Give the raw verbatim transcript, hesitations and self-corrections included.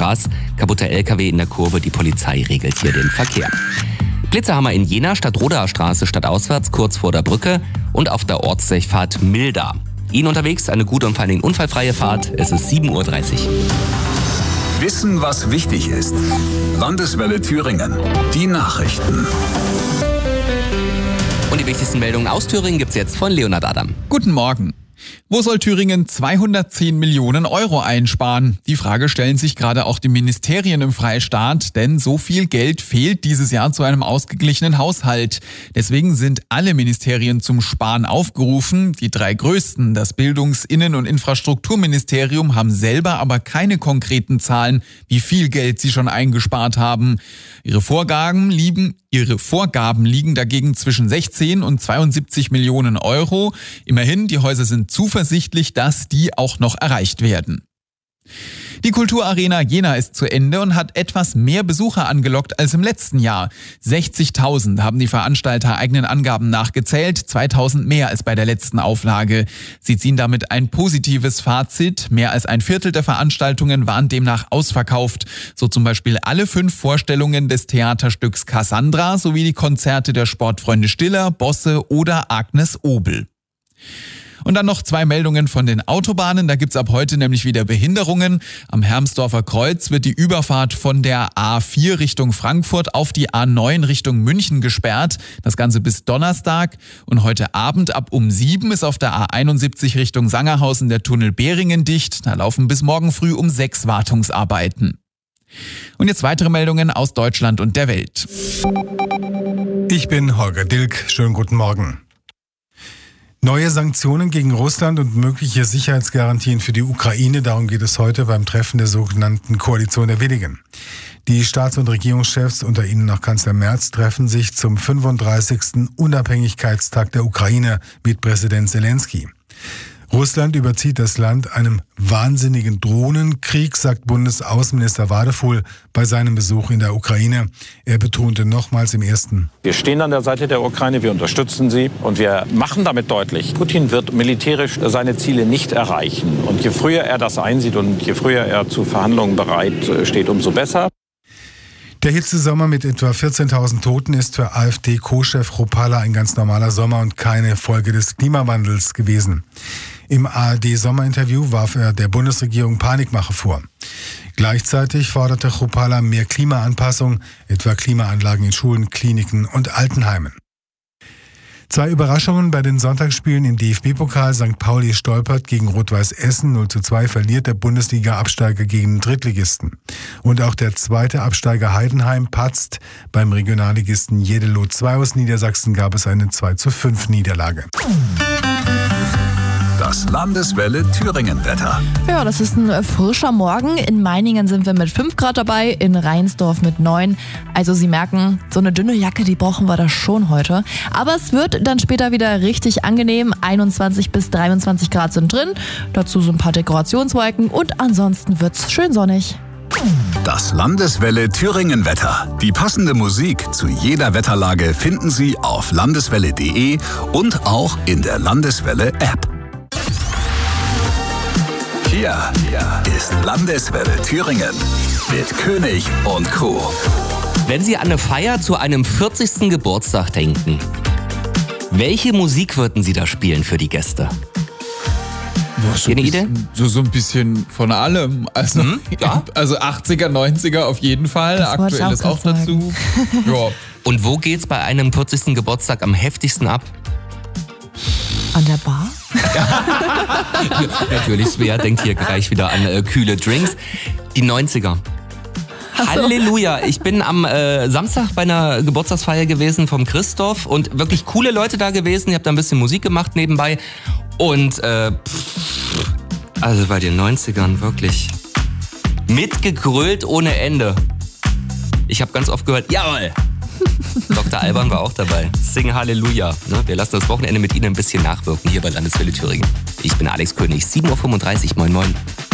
Gas, kaputter L K W in der Kurve, die Polizei regelt hier den Verkehr. Blitzerhammer in Jena, Stadtrodaer Straße stadtauswärts, kurz vor der Brücke und auf der Ortsdurchfahrt Milda. Ihnen unterwegs eine gute und vor allen Dingen unfallfreie Fahrt. Es ist sieben Uhr dreißig. Wissen, was wichtig ist. Landeswelle Thüringen. Die Nachrichten. Und die wichtigsten Meldungen aus Thüringen gibt's jetzt von Leonhard Adam. Guten Morgen. Wo soll Thüringen zweihundertzehn Millionen Euro einsparen? Die Frage stellen sich gerade auch die Ministerien im Freistaat, denn so viel Geld fehlt dieses Jahr zu einem ausgeglichenen Haushalt. Deswegen sind alle Ministerien zum Sparen aufgerufen. Die drei größten, das Bildungs-, Innen- und Infrastrukturministerium, haben selber aber keine konkreten Zahlen, wie viel Geld sie schon eingespart haben. Ihre Vorgaben liegen, ihre Vorgaben liegen dagegen zwischen sechzehn und zweiundsiebzig Millionen Euro. Immerhin, die Häuser sind zuversichtlich, dass die auch noch erreicht werden. Die Kulturarena Jena ist zu Ende und hat etwas mehr Besucher angelockt als im letzten Jahr. sechzigtausend haben die Veranstalter eigenen Angaben nachgezählt, zweitausend mehr als bei der letzten Auflage. Sie ziehen damit ein positives Fazit. Mehr als ein Viertel der Veranstaltungen waren demnach ausverkauft. So zum Beispiel alle fünf Vorstellungen des Theaterstücks Cassandra sowie die Konzerte der Sportfreunde Stiller, Bosse oder Agnes Obel. Und dann noch zwei Meldungen von den Autobahnen. Da gibt's ab heute nämlich wieder Behinderungen. Am Hermsdorfer Kreuz wird die Überfahrt von der A vier Richtung Frankfurt auf die A neun Richtung München gesperrt. Das Ganze bis Donnerstag. Und heute Abend ab um sieben ist auf der A einundsiebzig Richtung Sangerhausen der Tunnel Behringen dicht. Da laufen bis morgen früh um sechs Wartungsarbeiten. Und jetzt weitere Meldungen aus Deutschland und der Welt. Ich bin Holger Dilk. Schönen guten Morgen. Neue Sanktionen gegen Russland und mögliche Sicherheitsgarantien für die Ukraine, darum geht es heute beim Treffen der sogenannten Koalition der Willigen. Die Staats- und Regierungschefs, unter ihnen auch Kanzler Merz, treffen sich zum fünfunddreißigsten Unabhängigkeitstag der Ukraine mit Präsident Zelensky. Russland überzieht das Land einem wahnsinnigen Drohnenkrieg, sagt Bundesaußenminister Wadefuhl bei seinem Besuch in der Ukraine. Er betonte nochmals im ersten: Wir stehen an der Seite der Ukraine, wir unterstützen sie und wir machen damit deutlich, Putin wird militärisch seine Ziele nicht erreichen. Und je früher er das einsieht und je früher er zu Verhandlungen bereit steht, umso besser. Der Hitzesommer mit etwa vierzehntausend Toten ist für A f D-Co-Chef Chrupalla ein ganz normaler Sommer und keine Folge des Klimawandels gewesen. Im A R D-Sommerinterview warf er der Bundesregierung Panikmache vor. Gleichzeitig forderte Chrupalla mehr Klimaanpassung, etwa Klimaanlagen in Schulen, Kliniken und Altenheimen. Zwei Überraschungen bei den Sonntagsspielen im D F B-Pokal. Sankt Pauli stolpert gegen Rot-Weiß Essen. null zu zwei verliert der Bundesliga-Absteiger gegen den Drittligisten. Und auch der zweite Absteiger Heidenheim patzt. Beim Regionalligisten Jeddelo zwei aus Niedersachsen gab es eine zwei zu fünf Niederlage. Das Landeswelle Thüringen-Wetter. Ja, das ist ein frischer Morgen. In Meiningen sind wir mit fünf Grad dabei, in Reinsdorf mit neun. Also Sie merken, so eine dünne Jacke, die brauchen wir da schon heute. Aber es wird dann später wieder richtig angenehm. einundzwanzig bis dreiundzwanzig Grad sind drin. Dazu so ein paar Dekorationswolken und ansonsten wird's schön sonnig. Das Landeswelle Thüringen-Wetter. Die passende Musik zu jeder Wetterlage finden Sie auf landeswelle punkt de und auch in der Landeswelle-App. Hier ist Landeswelle Thüringen mit König und Co. Wenn Sie an eine Feier zu einem vierzigsten Geburtstag denken, welche Musik würden Sie da spielen für die Gäste? Boah, so, eine ein Idee? bisschen, so, so ein bisschen von allem. Also, hm? Ja. also achtziger, neunziger auf jeden Fall. Das wollte ich Aktuell ist auch auch grad dazu. Ja. Und wo geht's bei einem vierzigsten Geburtstag am heftigsten ab? An der Bar? Natürlich, Svea denkt hier gleich wieder an äh, kühle Drinks. Die neunziger. Ach so. Halleluja. Ich bin am äh, Samstag bei einer Geburtstagsfeier gewesen vom Christoph und wirklich coole Leute da gewesen. Ich habe da ein bisschen Musik gemacht nebenbei. Und äh, pff, also bei den neunzigern wirklich mitgegrölt ohne Ende. Ich habe ganz oft gehört, jawohl. Doktor Alban war auch dabei. Sing Halleluja. Ne? Wir lassen das Wochenende mit Ihnen ein bisschen nachwirken hier bei Landeswelle Thüringen. Ich bin Alex König, sieben Uhr fünfunddreißig. Moin, moin.